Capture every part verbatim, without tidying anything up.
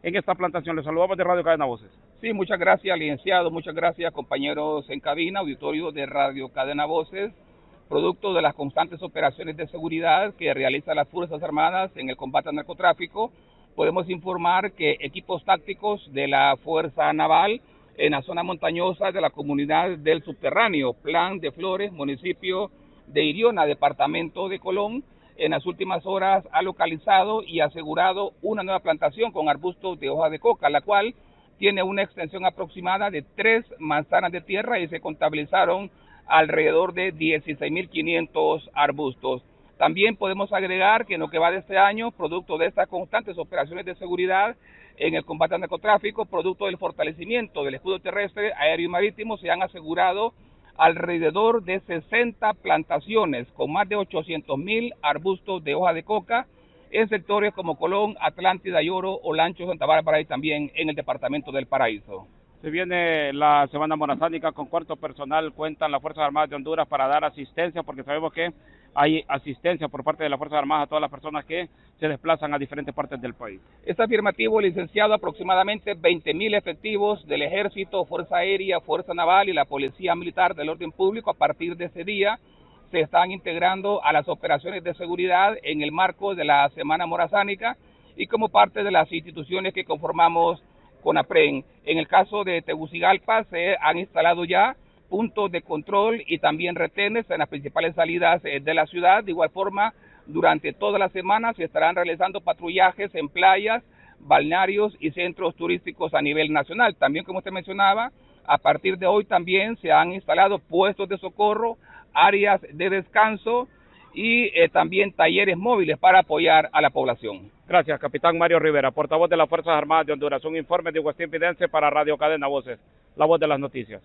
en esta plantación. Les saludamos de Radio Cadena Voces. Sí, muchas gracias, licenciado, muchas gracias, compañeros en cabina, auditorio de Radio Cadena Voces, producto de las constantes operaciones de seguridad que realizan las Fuerzas Armadas en el combate al narcotráfico. Podemos informar que equipos tácticos de la Fuerza Naval en la zona montañosa de la comunidad del Subterráneo, Plan de Flores, municipio de Iriona, departamento de Colón, en las últimas horas ha localizado y asegurado una nueva plantación con arbustos de hoja de coca, la cual tiene una extensión aproximada de tres manzanas de tierra y se contabilizaron alrededor de dieciséis mil quinientos arbustos. También podemos agregar que en lo que va de este año, producto de estas constantes operaciones de seguridad en el combate al narcotráfico, producto del fortalecimiento del escudo terrestre, aéreo y marítimo, se han asegurado alrededor de sesenta plantaciones con más de ochocientos mil arbustos de hoja de coca en sectores como Colón, Atlántida, Lloro, Olancho, Santa Bárbara y también en el departamento del Paraíso. Se viene la Semana Morazánica. ¿Con cuánto personal cuentan las Fuerzas Armadas de Honduras para dar asistencia? Porque sabemos que hay asistencia por parte de las Fuerzas Armadas a todas las personas que se desplazan a diferentes partes del país. Es afirmativo, licenciado, aproximadamente veinte mil efectivos del Ejército, Fuerza Aérea, Fuerza Naval y la Policía Militar del Orden Público a partir de ese día se están integrando a las operaciones de seguridad en el marco de la Semana Morazánica y como parte de las instituciones que conformamos CONAPREN. En el caso de Tegucigalpa se han instalado ya puntos de control y también retenes en las principales salidas de la ciudad. De igual forma, durante toda la semana se estarán realizando patrullajes en playas, balnearios y centros turísticos a nivel nacional. También, como usted mencionaba, a partir de hoy también se han instalado puestos de socorro, áreas de descanso y eh, también talleres móviles para apoyar a la población. Gracias, capitán Mario Rivera, portavoz de las Fuerzas Armadas de Honduras. Un informe de Agustín Pidense para Radio Cadena Voces, la voz de las noticias.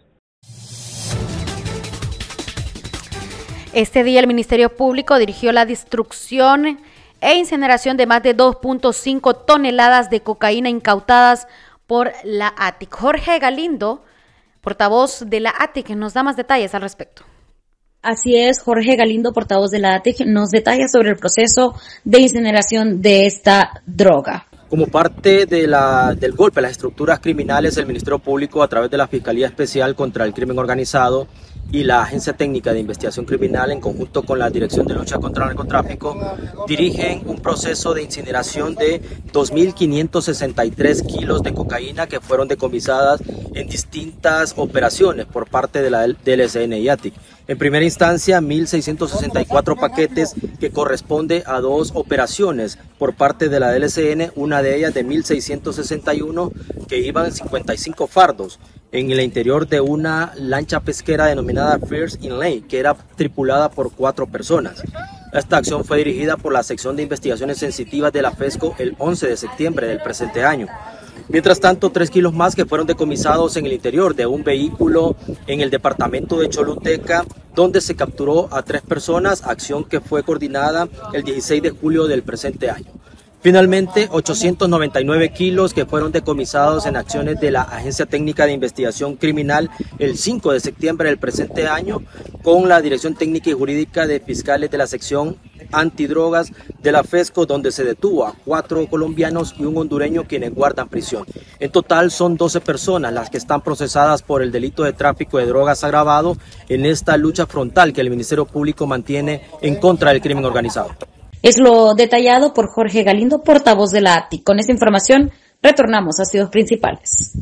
Este día el Ministerio Público dirigió la destrucción e incineración de más de dos punto cinco toneladas de cocaína incautadas por la A T I C. Jorge Galindo, portavoz de la A T I C, nos da más detalles al respecto. Así es, Jorge Galindo, portavoz de la A T I C, nos detalla sobre el proceso de incineración de esta droga. Como parte de la, del golpe a las estructuras criminales, el Ministerio Público, a través de la Fiscalía Especial contra el Crimen Organizado y la Agencia Técnica de Investigación Criminal, en conjunto con la Dirección de Lucha contra el Narcotráfico, dirigen un proceso de incineración de dos mil quinientos sesenta y tres kilos de cocaína que fueron decomisadas en distintas operaciones por parte de la D L C N y A T I C. En primera instancia, mil seiscientos sesenta y cuatro paquetes que corresponde a dos operaciones por parte de la D L C N, una de ellas de mil seiscientos sesenta y uno que iban cincuenta y cinco fardos en el interior de una lancha pesquera denominada First Inlay, que era tripulada por cuatro personas. Esta acción fue dirigida por la Sección de Investigaciones Sensitivas de la FESCO el once de septiembre del presente año. Mientras tanto, tres kilos más que fueron decomisados en el interior de un vehículo en el departamento de Choluteca, donde se capturó a tres personas, acción que fue coordinada el dieciséis de julio del presente año. Finalmente, ochocientos noventa y nueve kilos que fueron decomisados en acciones de la Agencia Técnica de Investigación Criminal el cinco de septiembre del presente año, con la Dirección Técnica y Jurídica de Fiscales de la Sección Antidrogas de la FESCO, donde se detuvo a cuatro colombianos y un hondureño quienes guardan prisión. En total son doce personas las que están procesadas por el delito de tráfico de drogas agravado en esta lucha frontal que el Ministerio Público mantiene en contra del crimen organizado. Es lo detallado por Jorge Galindo, portavoz de la A T I C. Con esta información retornamos a Ciudades Principales.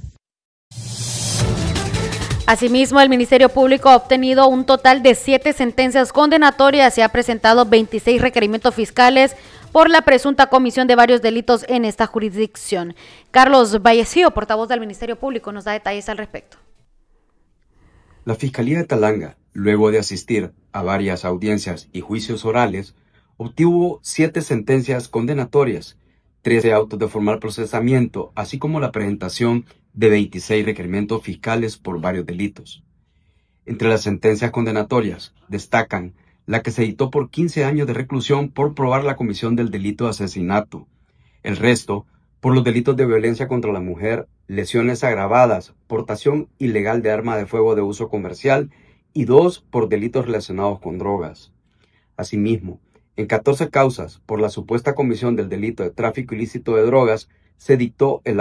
Asimismo, el Ministerio Público ha obtenido un total de siete sentencias condenatorias y ha presentado veintiséis requerimientos fiscales por la presunta comisión de varios delitos en esta jurisdicción. Carlos Vallecillo, portavoz del Ministerio Público, nos da detalles al respecto. La Fiscalía de Talanga, luego de asistir a varias audiencias y juicios orales, obtuvo siete sentencias condenatorias, trece autos de formal procesamiento, así como la presentación de veintiséis requerimientos fiscales por varios delitos. Entre las sentencias condenatorias destacan la que se dictó por quince años de reclusión por probar la comisión del delito de asesinato, el resto por los delitos de violencia contra la mujer, lesiones agravadas, portación ilegal de arma de fuego de uso comercial y dos por delitos relacionados con drogas. Asimismo, en catorce causas por la supuesta comisión del delito de tráfico ilícito de drogas, se dictó el